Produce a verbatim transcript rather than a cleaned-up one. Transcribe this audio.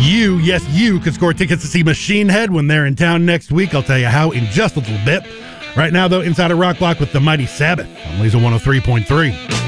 You, yes, you could score tickets to see Machine Head when they're in town next week. I'll tell you how in just a little bit. Right now, though, inside a Rock Block with the Mighty Sabbath on Laser one oh three point three.